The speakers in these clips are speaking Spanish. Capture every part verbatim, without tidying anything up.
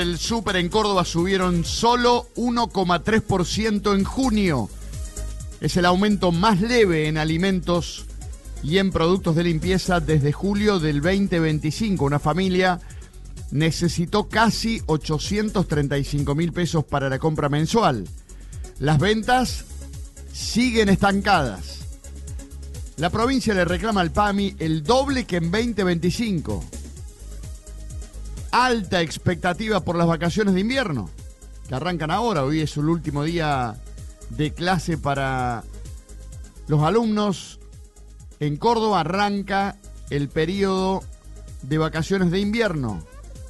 El súper en Córdoba subieron solo uno coma tres por ciento en junio. Es el aumento más leve en alimentos y en productos de limpieza desde julio del veinte veinticinco. Una familia necesitó casi ochocientos treinta y cinco mil pesos para la compra mensual. Las ventas siguen estancadas. La provincia le reclama al P A M I el doble que en veinte veinticinco. Alta expectativa por las vacaciones de invierno, que arrancan ahora. Hoy es el último día de clase para los alumnos. En Córdoba arranca el periodo de vacaciones de invierno.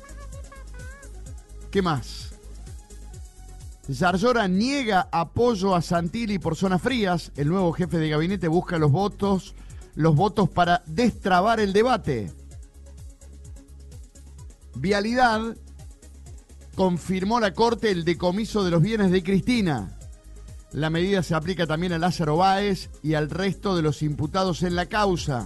¿Qué más? Zarzora niega apoyo a Santilli por zonas frías. El nuevo jefe de gabinete busca los votos, los votos para destrabar el debate. Vialidad confirmó la Corte el decomiso de los bienes de Cristina. La medida se aplica también a Lázaro Báez y al resto de los imputados en la causa.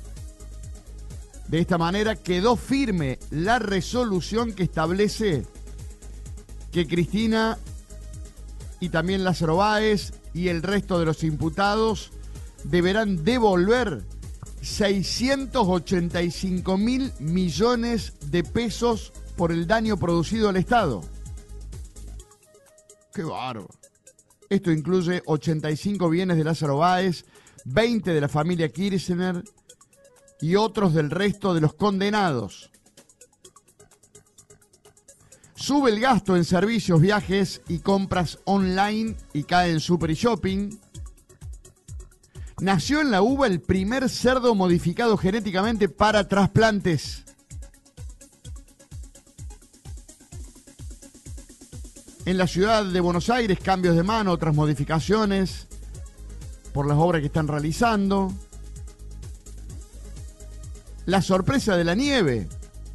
De esta manera quedó firme la resolución que establece que Cristina y también Lázaro Báez y el resto de los imputados deberán devolver seiscientos ochenta y cinco mil millones de pesos por el daño producido al Estado. ¡Qué bárbaro! Esto incluye ochenta y cinco bienes de Lázaro Báez, veinte de la familia Kirchner y otros del resto de los condenados. Sube el gasto en servicios, viajes y compras online y cae en Super y Shopping. Nació en la uva el primer cerdo modificado genéticamente para trasplantes. En la ciudad de Buenos Aires, cambios de mano, otras modificaciones por las obras que están realizando. La sorpresa de la nieve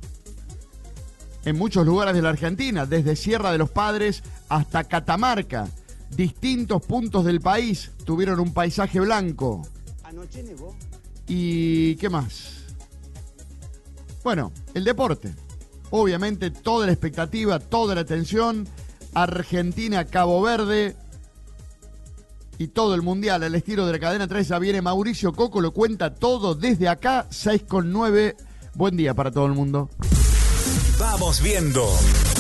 en muchos lugares de la Argentina, desde Sierra de los Padres hasta Catamarca. Distintos puntos del país tuvieron un paisaje blanco. Anoche nevó. ¿Y qué más? Bueno, el deporte. Obviamente toda la expectativa, toda la atención. Argentina, Cabo Verde y todo el mundial al estilo de la cadena tres. Ya viene Mauricio Coco, lo cuenta todo desde acá, seis con nueve. Buen día para todo el mundo. Vamos viendo.